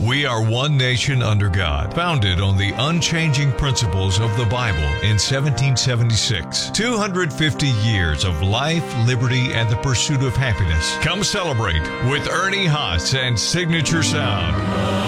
We are one nation under God, founded on the unchanging principles of the Bible in 1776. 250 years of life, liberty, and the pursuit of happiness. Come celebrate with Ernie Haas and Signature Sound.